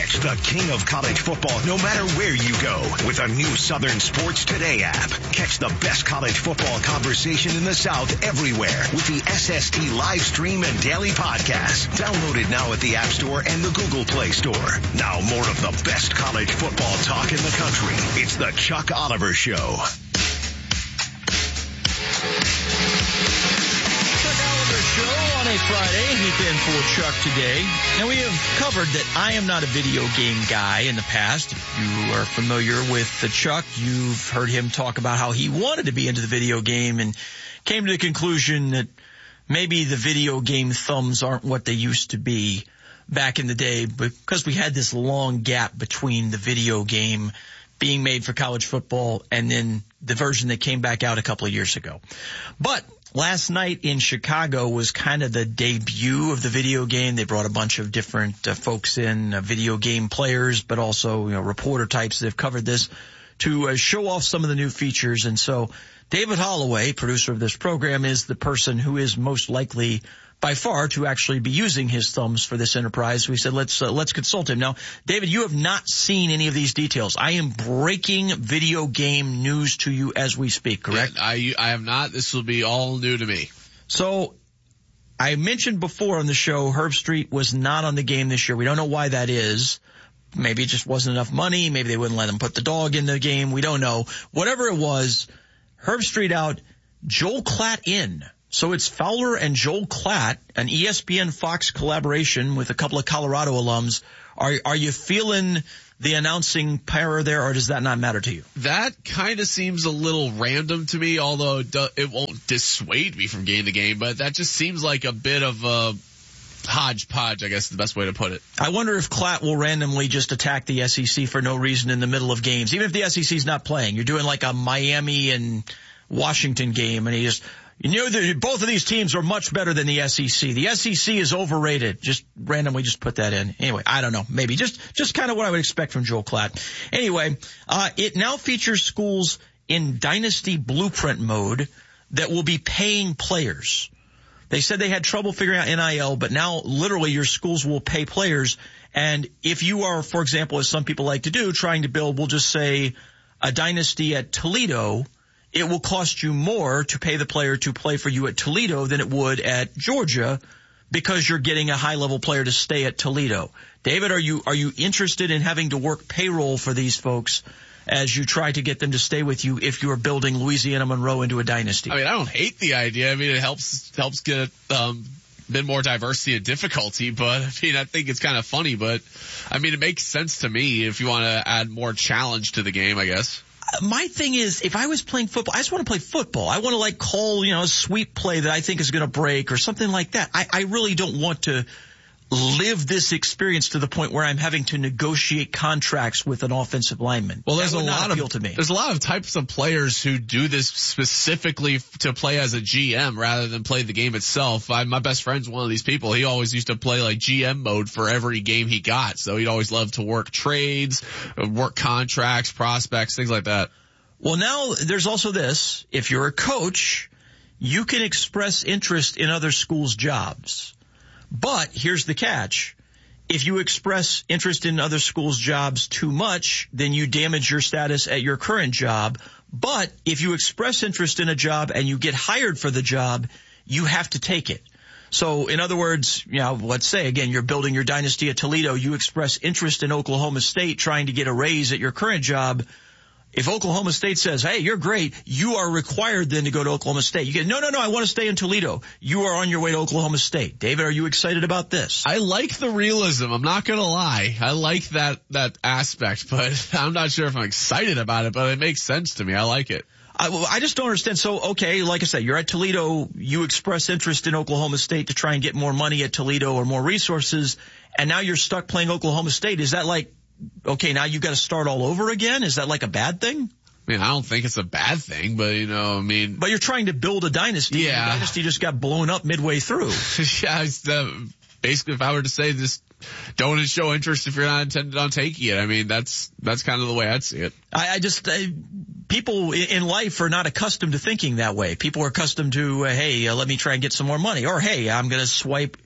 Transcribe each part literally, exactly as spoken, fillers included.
Catch the king of college football no matter where you go with a new Southern Sports Today app. Catch the best college football conversation in the South everywhere with the S S T live stream and daily podcast. Download it now at the App Store and the Google Play Store. Now more of the best college football talk in the country. It's the Chuck Oliver Show. Show on a Friday, he's in for Chuck today. Now we have covered that I am not a video game guy in the past. If you are familiar with the Chuck, you've heard him talk about how he wanted to be into the video game and came to the conclusion that maybe the video game thumbs aren't what they used to be back in the day because we had this long gap between the video game being made for college football and then the version that came back out a couple of years ago. But last night in Chicago was kind of the debut of the video game. They brought a bunch of different uh, folks in, uh, video game players, but also, you know, reporter types that have covered this to uh, show off some of the new features. And so David Holloway, producer of this program, is the person who is most likely by far to actually be using his thumbs for this enterprise. So we said, let's, uh, let's consult him. Now, David, you have not seen any of these details. I am breaking video game news to you as we speak, correct? Yeah, I, I have not. This will be all new to me. So I mentioned before on the show, Herbstreit was not on the game this year. We don't know why that is. Maybe it just wasn't enough money. Maybe they wouldn't let him put the dog in the game. We don't know. Whatever it was, Herbstreit out, Joel Klatt in. So it's Fowler and Joel Klatt, an E S P N Fox collaboration with a couple of Colorado alums. Are are you feeling the announcing power there, or does that not matter to you? That kind of seems a little random to me, although it, do, it won't dissuade me from getting the game, but that just seems like a bit of a hodgepodge, I guess is the best way to put it. I wonder if Klatt will randomly just attack the S E C for no reason in the middle of games, even if the S E C's not playing. You're doing like a Miami and Washington game, and he just... You know that both of these teams are much better than the S E C. The S E C is overrated. Just randomly just put that in. Anyway, I don't know. Maybe just, just kind of what I would expect from Joel Klatt. Anyway, uh, it now features schools in Dynasty Blueprint mode that will be paying players. They said they had trouble figuring out N I L, but now literally your schools will pay players. And if you are, for example, as some people like to do, trying to build, we'll just say a dynasty at Toledo, it will cost you more to pay the player to play for you at Toledo than it would at Georgia because you're getting a high-level player to stay at Toledo. David, are you are you interested in having to work payroll for these folks as you try to get them to stay with you if you are building Louisiana Monroe into a dynasty? I mean, I don't hate the idea. I mean, it helps helps get um, a bit more diversity and difficulty, but I mean, I think it's kind of funny. But I mean, it makes sense to me if you want to add more challenge to the game, I guess. My thing is, if I was playing football, I just want to play football. I want to like call, you know, a sweep play that I think is going to break or something like that. I, I really don't want to live this experience to the point where I'm having to negotiate contracts with an offensive lineman. Well, there's that would a not lot appeal of to me. There's a lot of types of players who do this specifically to play as a G M rather than play the game itself. I, my best friend's one of these people. He always used to play like G M mode for every game he got. So he'd always love to work trades, work contracts, prospects, things like that. Well, now there's also this. If you're a coach, you can express interest in other schools' jobs. But here's the catch. If you express interest in other schools' jobs too much, then you damage your status at your current job. But if you express interest in a job and you get hired for the job, you have to take it. So in other words, you know, let's say again, you're building your dynasty at Toledo. You express interest in Oklahoma State trying to get a raise at your current job. If Oklahoma State says, hey, you're great, you are required then to go to Oklahoma State. You get, no, no, no, I want to stay in Toledo. You are on your way to Oklahoma State. David, are you excited about this? I like the realism. I'm not going to lie. I like that, that aspect, but I'm not sure if I'm excited about it, but it makes sense to me. I like it. I, I just don't understand. So, okay, like I said, you're at Toledo. You express interest in Oklahoma State to try and get more money at Toledo or more resources, and now you're stuck playing Oklahoma State. Is that like, okay, now you've got to start all over again? Is that like a bad thing? I mean, I don't think it's a bad thing, but, you know, I mean. But you're trying to build a dynasty. Yeah. The dynasty just got blown up midway through. yeah, it's, uh, basically, if I were to say this, don't show interest if you're not intended on taking it. I mean, that's, that's kind of the way I'd see it. I, I just, I, people in life are not accustomed to thinking that way. People are accustomed to, uh, hey, uh, let me try and get some more money. Or, hey, I'm going to swipe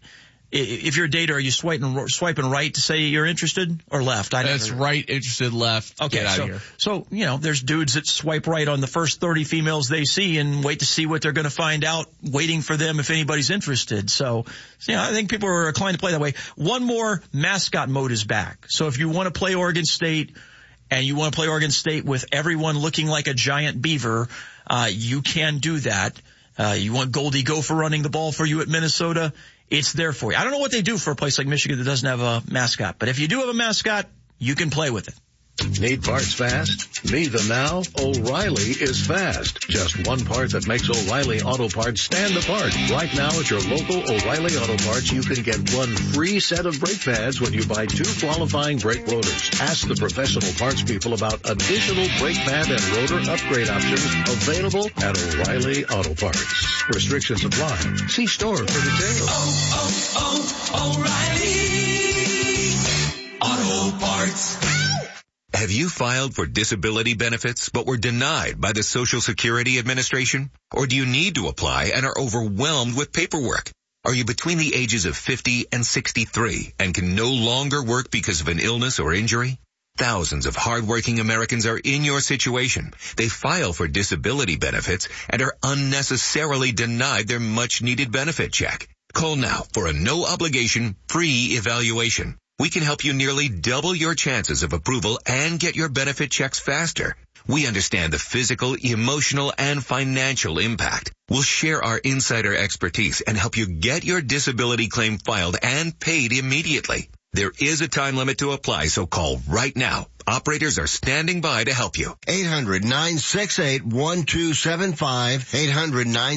if you're a dater, are you swiping swiping right to say you're interested or left? I That's right, interested, left. Okay, Get out so, of here. So, you know, there's dudes that swipe right on the first thirty females they see and wait to see what they're going to find out, waiting for them if anybody's interested. So, you know, I think people are inclined to play that way. One more, mascot mode is back. So if you want to play Oregon State and you want to play Oregon State with everyone looking like a giant beaver, uh, you can do that. Uh, you want Goldie Gopher running the ball for you at Minnesota? It's there for you. I don't know what they do for a place like Michigan that doesn't have a mascot, but if you do have a mascot, you can play with it. Need parts fast? Need them now? O'Reilly is fast. Just one part that makes O'Reilly Auto Parts stand apart. Right now at your local O'Reilly Auto Parts, you can get one free set of brake pads when you buy two qualifying brake rotors. Ask the professional parts people about additional brake pad and rotor upgrade options available at O'Reilly Auto Parts. Restrictions apply. See store for details. Oh, oh, oh, O'Reilly Auto Parts. Have you filed for disability benefits but were denied by the Social Security Administration? Or do you need to apply and are overwhelmed with paperwork? Are you between the ages of fifty and sixty-three and can no longer work because of an illness or injury? Thousands of hardworking Americans are in your situation. They file for disability benefits and are unnecessarily denied their much-needed benefit check. Call now for a no-obligation, free evaluation. We can help you nearly double your chances of approval and get your benefit checks faster. We understand the physical, emotional, and financial impact. We'll share our insider expertise and help you get your disability claim filed and paid immediately. There is a time limit to apply, so call right now. Operators are standing by to help you. eight hundred nine six eight one two seven five. eight hundred nine